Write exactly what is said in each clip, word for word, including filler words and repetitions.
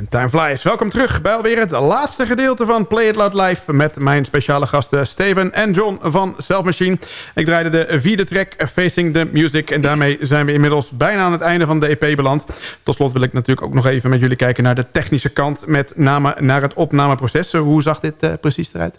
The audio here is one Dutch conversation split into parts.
Time flies. Welkom terug bij alweer het laatste gedeelte van Play It Loud Live... met mijn speciale gasten Steven en John van Self Machine. Ik draaide de vierde track, Facing the Music... en daarmee zijn we inmiddels bijna aan het einde van de E P beland. Tot slot wil ik natuurlijk ook nog even met jullie kijken... naar de technische kant, met name naar het opnameproces. Hoe zag dit uh, precies eruit?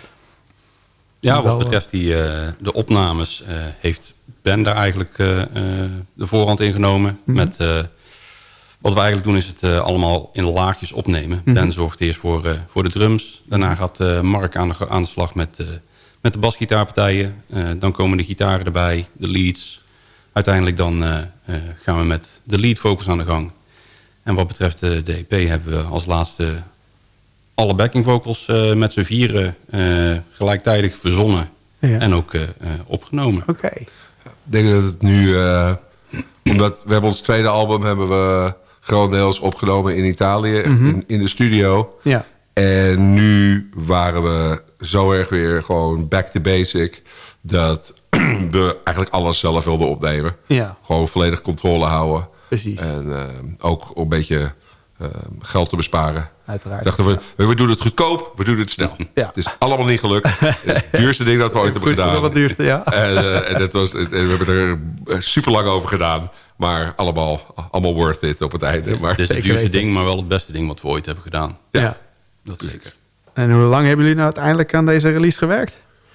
Ja, wat betreft die, uh, de opnames... Uh, heeft Ben daar eigenlijk uh, uh, de voorhand ingenomen... Mm-hmm. met... Uh, Wat we eigenlijk doen is het uh, allemaal in laagjes opnemen. Mm-hmm. Ben zorgt eerst voor, uh, voor de drums. Daarna gaat uh, Mark aan de, aan de slag met, uh, met de basgitaarpartijen. Uh, dan komen de gitaren erbij, de leads. Uiteindelijk dan uh, uh, gaan we met de lead vocals aan de gang. En wat betreft uh, de E P hebben we als laatste alle backing vocals uh, met z'n vieren uh, gelijktijdig verzonnen. Ja. En ook uh, uh, opgenomen. Oké. Okay. Ik denk dat het nu... Uh, omdat we hebben ons tweede album hebben we... grotendeels opgenomen in Italië, mm-hmm. in, in de studio. Ja. En nu waren we zo erg weer gewoon back to basic... dat we eigenlijk alles zelf wilden opnemen. Ja. Gewoon volledig controle houden. Precies. En uh, ook om een beetje uh, geld te besparen. Uiteraard. Dachten we, we doen het goedkoop, we doen het snel. Ja. Het is allemaal niet gelukt. Het duurste ding dat we ooit hebben gedaan. Het duurste, ja. En, uh, en, dat was, en we hebben er super lang over gedaan. Maar allemaal, allemaal worth it op het einde. Maar het is het duurste weten. ding, maar wel het beste ding wat we ooit hebben gedaan. Ja, ja. Dat is zeker. En hoe lang hebben jullie nou uiteindelijk aan deze release gewerkt?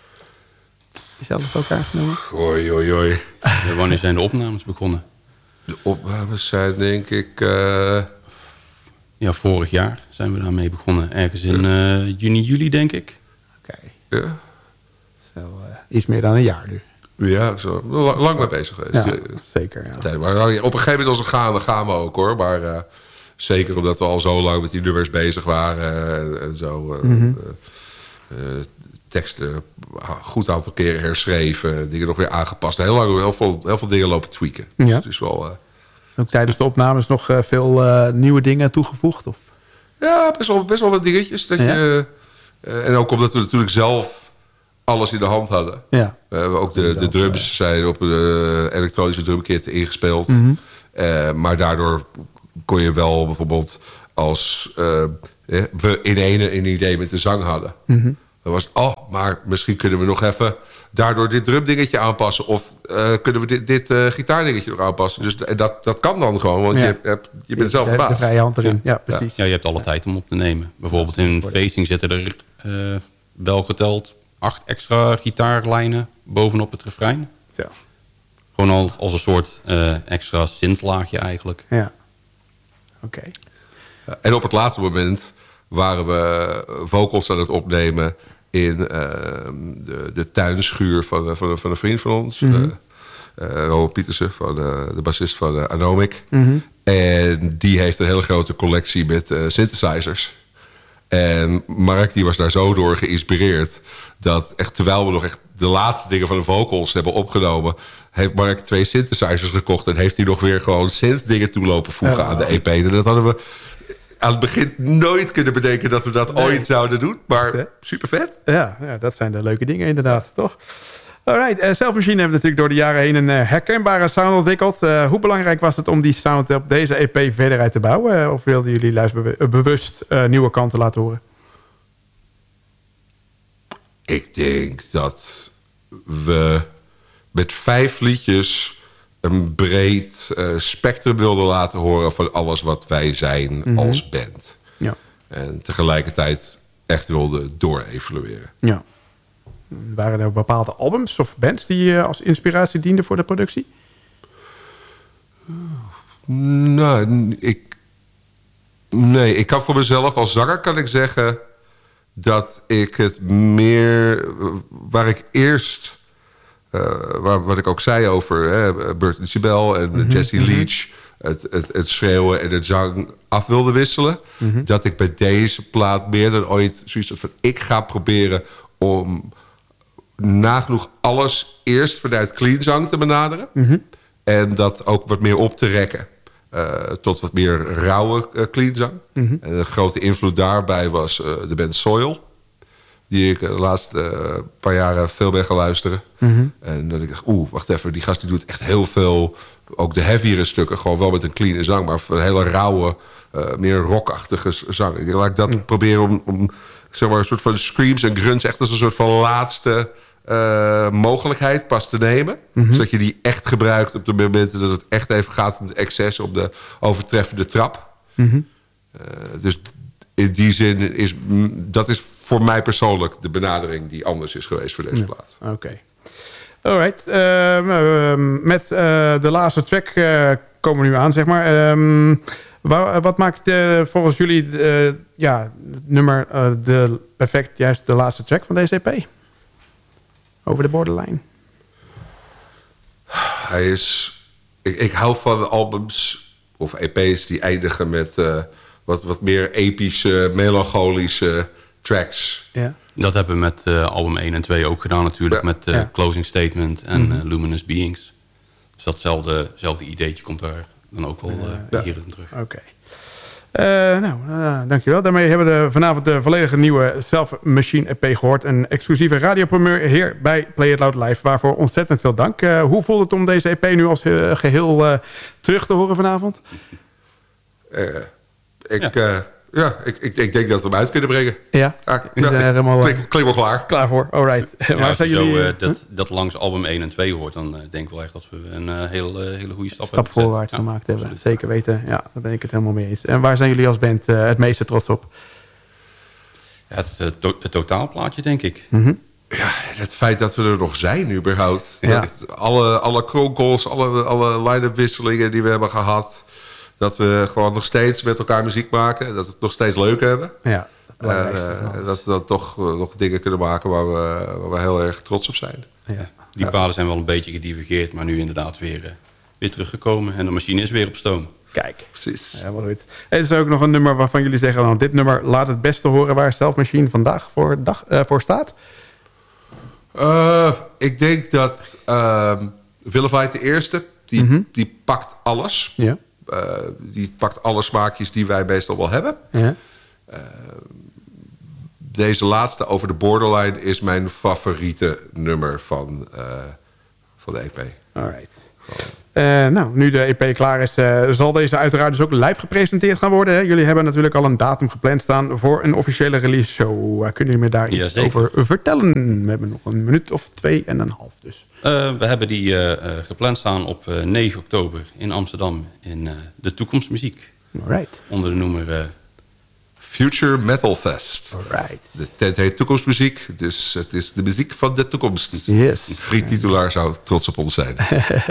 Is dat het ook aangenomen? Oei, oei, oei. Ja, wanneer zijn de opnames begonnen? De opnames zijn denk ik... Uh... Ja, vorig jaar zijn we daarmee begonnen. Ergens in uh, juni, juli denk ik. Oké. Okay. Ja. Zo, uh, iets meer dan een jaar nu. Ja, zo lang mee bezig geweest. Ja, zeker, ja. Maar op een gegeven moment als we gaan, dan gaan we ook hoor. Maar uh, zeker omdat we al zo lang met die nummers bezig waren en, en zo. Uh, mm-hmm. uh, uh, teksten goed aantal keren herschreven, dingen nog weer aangepast. Heel lang, heel veel, heel veel dingen lopen tweaken. Ja. Dus het is wel... Uh, ook tijdens de opnames nog uh, veel uh, nieuwe dingen toegevoegd? Of? Ja, best wel, best wel wat dingetjes. Dat ja. je, uh, en ook omdat we natuurlijk zelf... alles in de hand hadden. Ja. We hebben ook de, de drums zijn op de elektronische drumkit ingespeeld. Mm-hmm. Uh, maar daardoor kon je wel bijvoorbeeld als uh, we in ene een idee met de zang hadden. Mm-hmm. Dan was het, oh, maar misschien kunnen we nog even daardoor dit drumdingetje aanpassen. Of uh, kunnen we dit, dit uh, gitaardingetje nog aanpassen. Dus dat, dat kan dan gewoon, want ja. je, hebt, je bent zelf de baas. De vrije hand erin, ja, ja precies. Ja, je hebt alle tijd om op te nemen. Bijvoorbeeld in Facing zitten er uh, wel geteld... acht extra gitaarlijnen bovenop het refrein. Ja. Gewoon als, als een soort uh, extra synthlaagje eigenlijk. Ja. Oké. Okay. Ja, en op het laatste moment waren we vocals aan het opnemen... in uh, de, de tuinschuur van, van, van een vriend van ons. Mm-hmm. uh, uh, Rowan Pietersen, van, uh, de bassist van uh, Anomic. Mm-hmm. En die heeft een hele grote collectie met uh, synthesizers. En Mark die was daar zo door geïnspireerd... dat echt terwijl we nog echt de laatste dingen van de vocals hebben opgenomen... heeft Mark twee synthesizers gekocht... en heeft hij nog weer gewoon synth dingen toelopen voegen ja, aan de E P. En dat hadden we aan het begin nooit kunnen bedenken... dat we dat nee. ooit zouden doen. Maar super vet. Ja, ja, dat zijn de leuke dingen inderdaad, toch? Alright, uh, Self Machine hebben natuurlijk door de jaren heen... een uh, herkenbare sound ontwikkeld. Uh, hoe belangrijk was het om die sound op deze E P verder uit te bouwen? Uh, of wilden jullie luister bewust uh, nieuwe kanten laten horen? Ik denk dat we met vijf liedjes... een breed uh, spectrum wilden laten horen... van alles wat wij zijn mm-hmm. als band. Ja. En tegelijkertijd echt wilden door-evalueren. Ja. Waren er bepaalde albums of bands die uh, als inspiratie dienden voor de productie? Nou, ik... Nee, ik kan voor mezelf als zanger kan ik zeggen... dat ik het meer... waar ik eerst... Uh, waar, wat ik ook zei over hè, Burton Sibel en mm-hmm, Jesse mm-hmm. Leach... Het, het, het schreeuwen en het zang af wilde wisselen... Mm-hmm. dat ik bij deze plaat meer dan ooit zoiets had van... ik ga proberen om nagenoeg alles eerst vanuit clean zang te benaderen... Mm-hmm. en dat ook wat meer op te rekken... Uh, tot wat meer rauwe uh, clean zang. Mm-hmm. En een grote invloed daarbij was uh, de band Soil... die ik de laatste uh, paar jaren veel ben gaan luisteren. Mm-hmm. En dat ik dacht, oeh, wacht even, die gast die doet echt heel veel ook de heaviere stukken gewoon wel met een clean zang, maar een hele rauwe, uh, meer rockachtige zang. Ik laat ik dat mm. proberen om, om zeg maar, een soort van screams en grunts echt als een soort van laatste uh, mogelijkheid pas te nemen. Mm-hmm. Zodat je die echt gebruikt op de momenten dat het echt even gaat om de excess, om de overtreffende trap. Mm-hmm. Uh, dus in die zin is dat is voor mij persoonlijk de benadering die anders is geweest voor deze ja. plaat. Oké. Okay. Alright. Uh, met uh, de laatste track uh, komen we nu aan, zeg maar. Um, waar, wat maakt uh, volgens jullie uh, ja, het nummer uh, de perfect juist de laatste track van deze E P? Over de Borderline. Hij is... Ik, ik hou van albums of E P's die eindigen met uh, wat, wat meer epische, melancholische tracks. Ja. Dat hebben we met uh, album één en twee ook gedaan natuurlijk. Ja. Met uh, ja. Closing Statement en mm-hmm. uh, Luminous Beings. Dus datzelfde ideetje komt daar dan ook wel uh, ja. hier in terug. Oké. Okay. Uh, nou, uh, dankjewel. Daarmee hebben we de, vanavond de volledige nieuwe Self Machine E P gehoord. Een exclusieve radiopremier hier bij Play It Loud Live. Waarvoor ontzettend veel dank. Uh, hoe voelt het om deze E P nu als uh, geheel uh, terug te horen vanavond? Uh, ik... Ja. Uh, Ja, ik, ik, ik denk dat we hem uit kunnen brengen. Ja, ja, ja helemaal klik, klik wel klaar. Klaar voor, alright. Ja, maar als je jullie, zo, uh, dat, huh? dat langs album één en twee hoort, dan uh, denk ik wel echt dat we een uh, heel, uh, hele goede stap, stap voorwaarts gemaakt ja, hebben. Absoluut. Zeker weten, ja, daar ben ik het helemaal mee eens. En waar zijn jullie als band uh, het meeste trots op? Ja, het, het, to- het totaalplaatje, denk ik. Mm-hmm. Ja, het feit dat we er nog zijn überhaupt. Ja. Dat alle, alle kronkels, alle, alle line-up wisselingen die we hebben gehad, dat we gewoon nog steeds met elkaar muziek maken. Dat we het nog steeds leuk hebben. Ja, dat, uh, dat we dan toch uh, nog dingen kunnen maken waar we, waar we heel erg trots op zijn. Ja. Die paden ja. zijn wel een beetje gedivergeerd, maar nu inderdaad weer, uh, weer teruggekomen. En de machine is weer op stoom. Kijk, precies. Ja, wel goed. Er is ook nog een nummer waarvan jullie zeggen, nou, dit nummer laat het beste horen waar Self Machine vandaag voor, dag, uh, voor staat. Uh, ik denk dat uh, Vilified de eerste, die, mm-hmm. die pakt alles. Ja. Uh, die pakt alle smaakjes die wij meestal wel hebben. Ja. Uh, deze laatste, Over de Borderline, is mijn favoriete nummer van, uh, van de E P. Alright. Uh, nou, nu de E P klaar is, uh, zal deze uiteraard dus ook live gepresenteerd gaan worden. Hè? Jullie hebben natuurlijk al een datum gepland staan voor een officiële release show. Uh, kunnen jullie me daar iets ja, over vertellen? We hebben nog een minuut of twee en een half dus. Uh, we hebben die uh, uh, gepland staan op uh, negen oktober in Amsterdam in uh, de Toekomstmuziek. Alright. Onder de noemer Uh, Future Metal Fest. Alright. De tent heet Toekomstmuziek, dus het is de muziek van de toekomst. Yes. Free titulaar zou trots op ons zijn.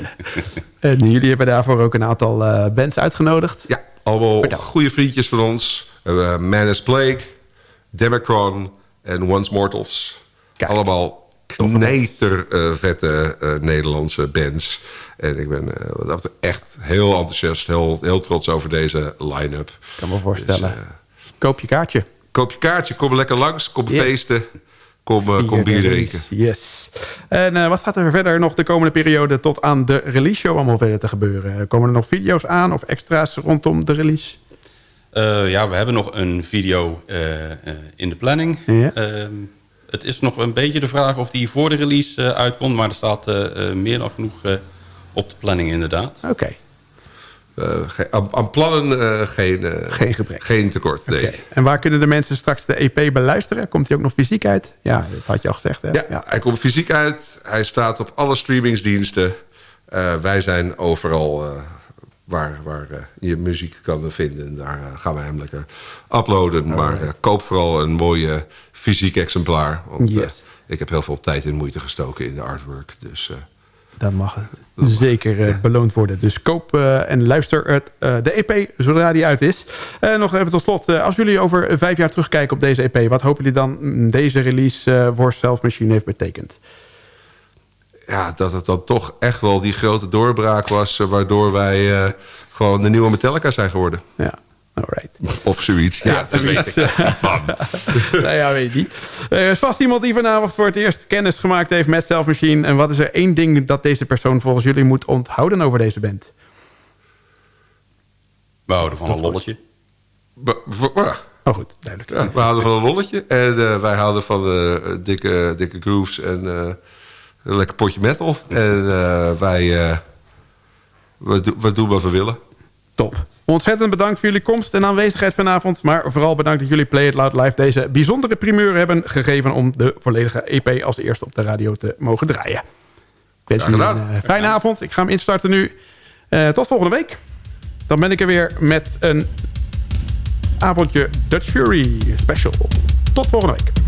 En jullie hebben daarvoor ook een aantal uh, bands uitgenodigd. Ja, allemaal Vertel. goede vriendjes van ons. We hebben Manus Plague, Democron en Once Mortals. Kijk. Allemaal kneter uh, vette uh, Nederlandse bands. En ik ben uh, wat echt heel enthousiast, heel, heel trots over deze line-up. Ik kan me voorstellen. Dus, uh, koop je kaartje. Koop je kaartje, kom lekker langs, kom yes. feesten, kom, uh, kom bier drinken. Yes. En uh, wat gaat er verder nog de komende periode tot aan de release show allemaal verder te gebeuren? Komen er nog video's aan of extra's rondom de release? Uh, ja, we hebben nog een video uh, uh, in de planning. Ja. Uh, het is nog een beetje de vraag of die voor de release uh, uitkomt, maar er staat uh, uh, meer dan genoeg uh, op de planning inderdaad. Oké. Okay. Uh, aan, aan plannen uh, geen, uh, geen gebrek. Geen tekort, nee. Okay. En waar kunnen de mensen straks de E P beluisteren? Komt hij ook nog fysiek uit? Ja, dat had je al gezegd. Hè? Ja, ja, hij komt fysiek uit. Hij staat op alle streamingsdiensten. Uh, wij zijn overal uh, waar, waar uh, je muziek kan vinden. Daar uh, gaan we hem lekker uploaden. Oh, maar uh, koop vooral een mooie fysiek exemplaar. Want yes. uh, ik heb heel veel tijd en moeite gestoken in de artwork. Dus Uh, dat mag het zeker uh, ja. beloond worden. Dus koop uh, en luister het, uh, de E P zodra die uit is. Uh, nog even tot slot. Uh, als jullie over vijf jaar terugkijken op deze E P... wat hopen jullie dan deze release uh, voor Self Machine heeft betekend? Ja, dat het dan toch echt wel die grote doorbraak was... Uh, waardoor wij uh, gewoon de nieuwe Metallica zijn geworden. Ja. Alright. Of zoiets. Ja, ja zoiets. Nou ja, weet je niet. Er is vast iemand die vanavond voor het eerst kennis gemaakt heeft met Self Machine. En wat is er één ding dat deze persoon volgens jullie moet onthouden over deze band? We houden van een lolletje. Oh goed, duidelijk. Ja, we houden van een lolletje. En uh, wij houden van uh, dikke, dikke grooves en uh, een lekker potje metal. En uh, wij... Uh, we, do, we doen wat we willen. Top. Ontzettend bedankt voor jullie komst en aanwezigheid vanavond. Maar vooral bedankt dat jullie Play It Loud Live deze bijzondere primeur hebben gegeven om de volledige E P als eerste op de radio te mogen draaien. Ik wens jullie een uh, fijne avond. Ik ga hem instarten nu. Uh, tot volgende week. Dan ben ik er weer met een avondje Dutch Fury special. Tot volgende week.